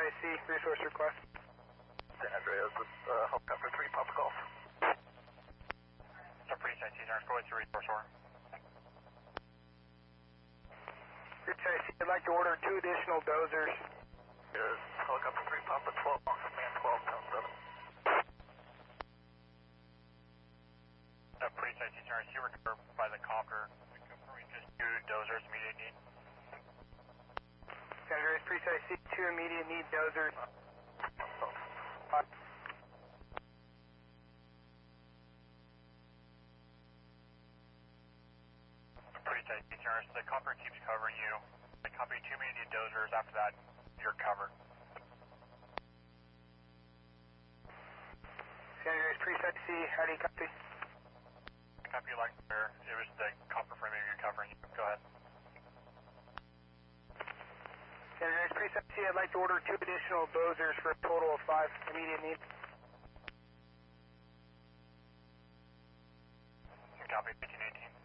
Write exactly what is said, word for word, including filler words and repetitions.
C, resource request. San Andreas with uh, helicopter three, Papa Golf. So Precise C, turn forward to resource order. Precise C, I'd like to order two additional dozers. Here's helicopter three, Papa twelve, man twelve, pound seven. So Precise C, turn C, recovered by the copter. Confirming just two dozers, immediate need. San Andreas, Precise C, two immediate need dozers. Five. Precise C, turn the copter keeps covering you. The copy two immediate dozers, after that, you're covered. San Andreas, Precise C, how do you copy? Copy like where it was the copper framing you're covering you. Go ahead. San Andreas, Precise C, I'd like to order two additional dozers for a total of five immediate need. Copy, fifteen eighteen.